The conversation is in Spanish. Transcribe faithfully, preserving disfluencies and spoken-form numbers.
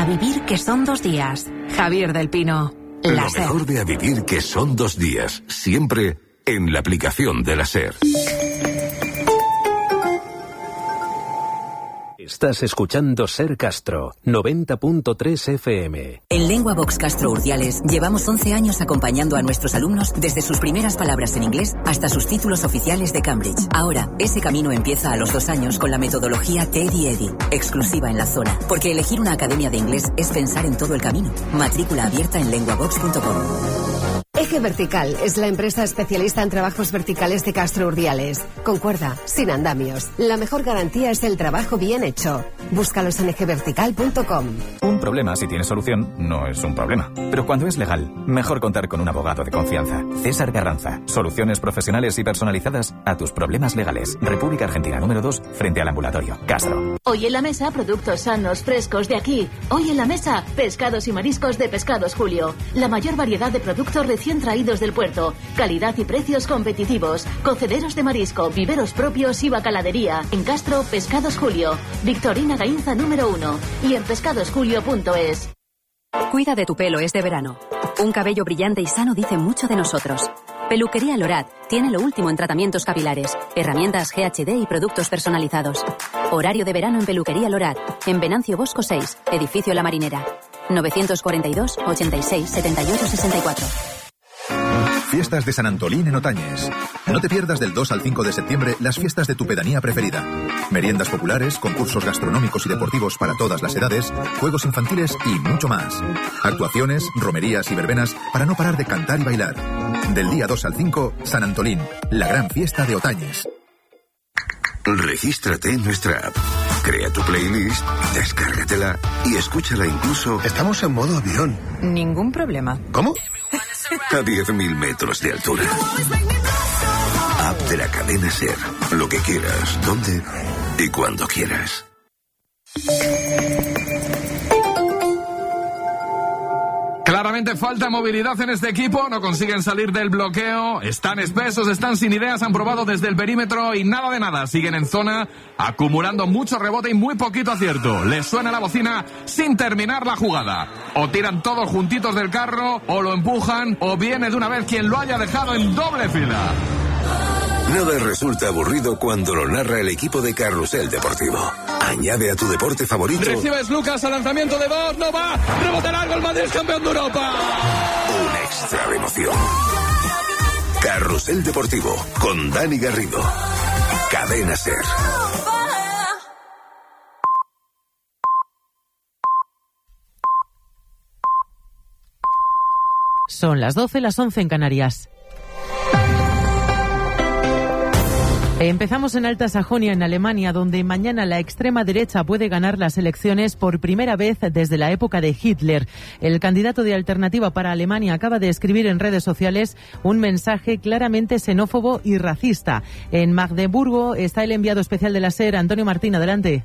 A vivir que son dos días. Javier del Pino. Lo mejor de A vivir que son dos días. Siempre en la aplicación de la SER. Estás escuchando SER Castro, noventa punto tres F M. En LenguaVox Castro Urdiales llevamos once años acompañando a nuestros alumnos desde sus primeras palabras en inglés hasta sus títulos oficiales de Cambridge. Ahora, ese camino empieza a los dos años con la metodología Teddy Eddy, exclusiva en la zona. Porque elegir una academia de inglés es pensar en todo el camino. Matrícula abierta en lenguavox punto com. Eje Vertical es la empresa especialista en trabajos verticales de Castro Urdiales. Con cuerda, sin andamios. La mejor garantía es el trabajo bien hecho. Búscalos en eje vertical punto com. Un problema, si tiene solución, no es un problema. Pero cuando es legal, mejor contar con un abogado de confianza. César Carranza. Soluciones profesionales y personalizadas a tus problemas legales. República Argentina número dos, frente al ambulatorio. Castro. Hoy en la mesa, productos sanos, frescos de aquí. Hoy en la mesa, pescados y mariscos de Pescados Julio. La mayor variedad de productos recién traídos del puerto. Calidad y precios competitivos. Cocederos de marisco, viveros propios y bacaladería. En Castro, Pescados Julio. Victorina Gainza número uno. Y en pescados julio punto es. Cuida de tu pelo este verano. Un cabello brillante y sano dice mucho de nosotros. Peluquería Lorat tiene lo último en tratamientos capilares, herramientas G H D y productos personalizados. Horario de verano en Peluquería Lorat, en Venancio Bosco seis, edificio La Marinera. novecientos cuarenta y dos, ochenta y seis, setenta y ocho, sesenta y cuatro. Fiestas de San Antolín en Otañes. No te pierdas del dos al cinco de septiembre las fiestas de tu pedanía preferida. Meriendas populares, concursos gastronómicos y deportivos para todas las edades, juegos infantiles y mucho más. Actuaciones, romerías y verbenas para no parar de cantar y bailar. Del día dos al cinco, San Antolín, la gran fiesta de Otañes. Regístrate en nuestra app. Crea tu playlist, descárgatela y escúchala incluso... Estamos en modo avión. Ningún problema. ¿Cómo? A diez mil metros de altura. App de la cadena SER. Lo que quieras, donde y cuando quieras. Claramente falta movilidad en este equipo, no consiguen salir del bloqueo, están espesos, están sin ideas, han probado desde el perímetro y nada de nada, siguen en zona, acumulando mucho rebote y muy poquito acierto. Les suena la bocina sin terminar la jugada. O tiran todos juntitos del carro, o lo empujan, o viene de una vez quien lo haya dejado en doble fila. Nada resulta aburrido cuando lo narra el equipo de Carrusel Deportivo. Añade a tu deporte favorito. Recibes Lucas al lanzamiento de dos, no va, rebote largo, el Madrid es campeón de Europa. Un extra de emoción. Carrusel Deportivo con Dani Garrido. Cadena SER. Son las doce, las once en Canarias. Empezamos en Alta Sajonia, en Alemania, donde mañana la extrema derecha puede ganar las elecciones por primera vez desde la época de Hitler. El candidato de Alternativa para Alemania acaba de escribir en redes sociales un mensaje claramente xenófobo y racista. En Magdeburgo está el enviado especial de la SER, Antonio Martín, adelante.